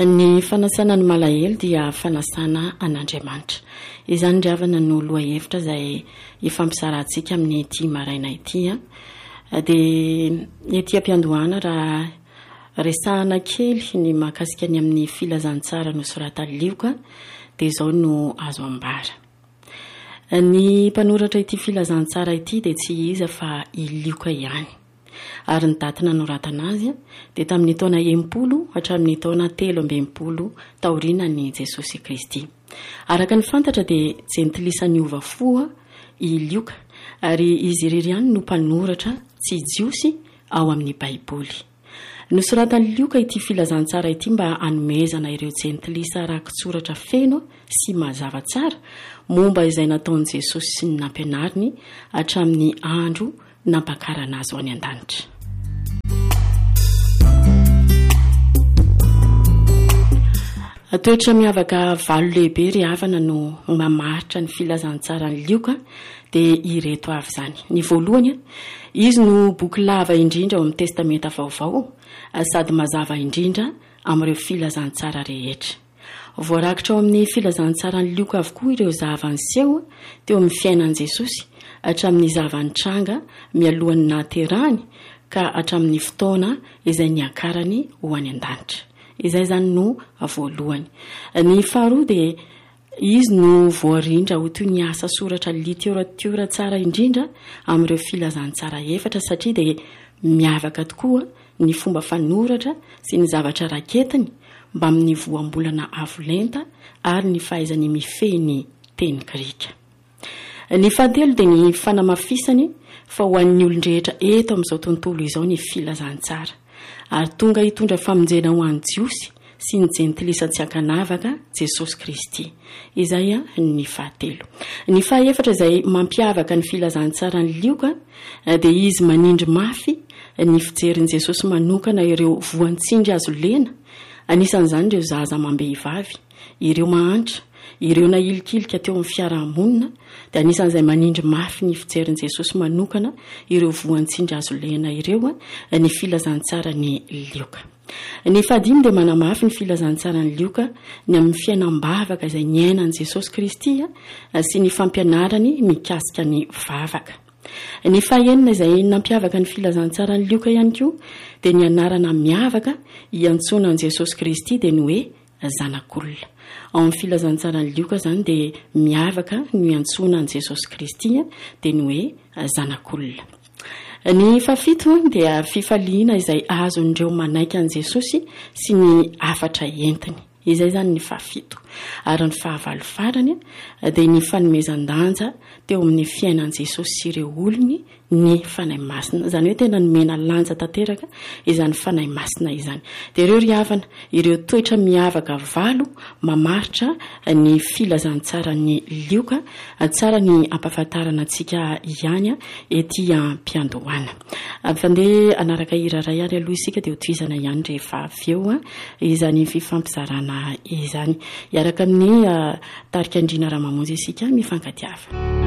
Ny fanasana ny malahelo dia fanasana an'Andriamanitra. Izany ndriavana no loha hevitra izay ifampizarantsika amin'ny ity maraina ity. Dia ety am-piandohana raha resahana kely ny mahakasika ny amin'ny filazantsara no soratany lioka dia izao no azo ambara. Ny mpanoratra ity filazantsara ity dia tsy iza fa i Lioka ihany. Ary ny daty nanoratana azy dia tamin'ny taona 80 hatramin'ny taona 13 taorinan'i Jesosy Kristy. Araka ny fantatra dia jentilisan'ny ovafoa i Lioka ary izy irery ihany no mpanoratra tsy jiosy ao amin'ny Baiboly. Nosoratany Lioka ity filazantsara ity mba hanomezana ireo jentilisa rakitsoratra feno sy mazava tsara momba izay nataon'i Jesosy sy ny nampianariny hatramin'ny andro nampakarana azy ho any an-danitra. Toetra miavaka valo lehibe ry havana no mamaritra ny filazantsarany Lioka dia ireto avy izany. Ny voalohany, izy no boky lava indrindra ao amin'ny testamenta vaovao sady mazava indrindra amin'ireo filazantsara rehetra. Voarakitra ao amin'ny filazantsarany Lioka avokoa ireo zava-niseho teo amin'ny fiainan'i Jesosy hatramin'ny zava-nitranga mialohan'ny nahaterahany ka hatramin'ny fotoana izay niakarany ho any an-danitra. Izay zany no voalohany. Ny faharoa dia izy no voarindra ho toy ny asa soratra literatiora tsara indrindra amin'ireo filazantsara efatra satria dia miavaka tokoa ny fomba fanoratra sy ny zavatra raketiny mba amin'ny voambolana avolenta ary ny fahaizany mifehy ny teny Grika. Ny fahatelo dia ny fanamafisany fa ho an'ny olon-drehetra eto amin'izao tontolo izao ny filazantsara ary tonga hitondra famonjena ho an'ny jiosy sy ny jentilisa tsy ankanavaka Jesosy Kristy. Izay ny fahatelo. Ny fahaefatra izay mampiavaka ny filazantsarany Lioka dia izy manindry mafy ny fijerin'i Jesosy manokana ireo voantsindry azo lena. Anisan'izany ireo zaza amam-behivavy, ireo mahantra, ireo nahilikilika teo amin'ny fiarahamonina dia anisan'izay manindry mafy ny fijerin'i Jesosy manokana ireo voantsindry azo lena ireo ny filazantsarany Lioka. Ny fahadimy dia manamafy ny filazantsarany Lioka ny amin'ny fiainam-bavaka izay niainan'i Jesosy Kristy sy ny fampianarany mikasika ny vavaka. Ny fahaenina izay nampiavaka ny filazantsarany Lioka ihany koa dia ny anarana miavaka iantsonan'i Jesosy Kristy dia ny hoe zanak'olona. Ao amin'ny filazantsarany Lioka izany dia miavaka ny iantsonan'i Jesosy Kristy dia ny hoe zanak'olona. Ny fafito dia fifaliana izay azon'ireo manaiky an'i Jesosy sy ny afatra entiny. Izay zany ny fafito. Ary ny fahavalo farany dia ny fanomezan-danja teo amin'ny fiainan'i Jesosy sy ireo olony ny fanahy masina. Izany hoe tena nomena lanja tanteraka izany fanahy masina izany. Dia ireo ry havana, ireo toetra miavaka valo mamaritra ny filazantsarany Lioka tsara ny ampahafantarana antsika ihany ety am-piandohana. Fandeha anaraka iraray ihany aloha isika dia hotohizana ihany rehefa avy eo izany fifampizarana izany. Iaraka amin'ny tarika andriana Ramamonjy isika mifankatiava.